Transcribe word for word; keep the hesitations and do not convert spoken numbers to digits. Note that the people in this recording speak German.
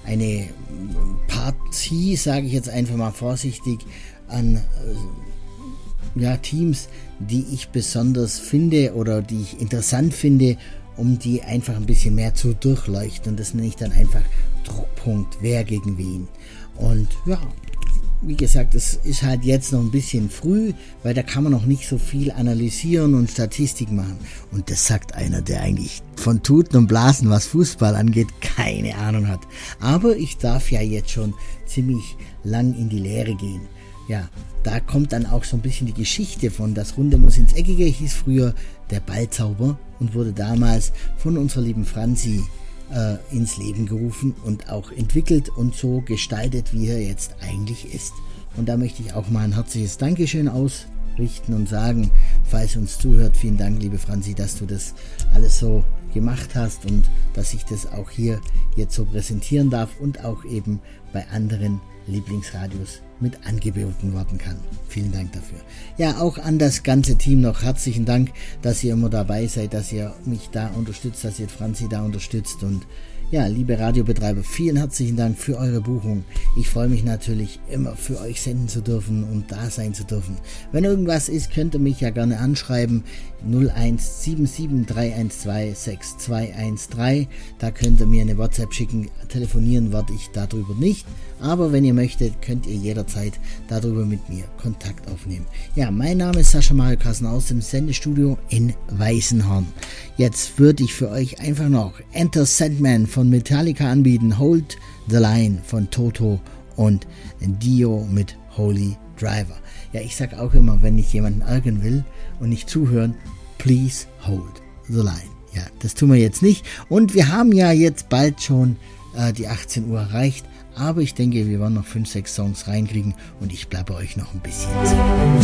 eine Partie, sage ich jetzt einfach mal vorsichtig, an äh, ja, Teams, die ich besonders finde oder die ich interessant finde, um die einfach ein bisschen mehr zu durchleuchten. Und das nenne ich dann einfach Druckpunkt, wer gegen wen. Und ja, wie gesagt, es ist halt jetzt noch ein bisschen früh, weil da kann man noch nicht so viel analysieren und Statistik machen. Und das sagt einer, der eigentlich von Tuten und Blasen, was Fußball angeht, keine Ahnung hat. Aber ich darf ja jetzt schon ziemlich lang in die Lehre gehen. Ja, da kommt dann auch so ein bisschen die Geschichte von Das Runde muss ins Eckige, hieß früher der Ballzauber und wurde damals von unserer lieben Franzi äh, ins Leben gerufen und auch entwickelt und so gestaltet, wie er jetzt eigentlich ist. Und da möchte ich auch mal ein herzliches Dankeschön ausrichten und sagen, falls uns zuhört, vielen Dank, liebe Franzi, dass du das alles so gemacht hast und dass ich das auch hier jetzt so präsentieren darf und auch eben bei anderen Lieblingsradios mit angeboten werden kann. Vielen Dank dafür. Ja, auch an das ganze Team noch herzlichen Dank, dass ihr immer dabei seid, dass ihr mich da unterstützt, dass ihr Franzi da unterstützt und ja, liebe Radiobetreiber, vielen herzlichen Dank für eure Buchung. Ich freue mich natürlich immer für euch senden zu dürfen und da sein zu dürfen. Wenn irgendwas ist, könnt ihr mich ja gerne anschreiben. null eins sieben sieben drei eins zwei sechs zwei eins drei. Da könnt ihr mir eine WhatsApp schicken. Telefonieren werde ich darüber nicht. Aber wenn ihr möchtet, könnt ihr jederzeit darüber mit mir Kontakt aufnehmen. Ja, mein Name ist Sascha Mario Kassen aus dem Sendestudio in Weißenhorn. Jetzt würde ich für euch einfach noch Enter Sandman von Metallica anbieten, Hold the Line von Toto und Dio mit Holy Driver. Ja, ich sag auch immer, wenn ich jemanden ärgern will und nicht zuhören, please hold the line. Ja, das tun wir jetzt nicht. Und wir haben ja jetzt bald schon äh, die achtzehn Uhr erreicht. Aber ich denke, wir werden noch fünf, sechs Songs reinkriegen und ich bleibe euch noch ein bisschen.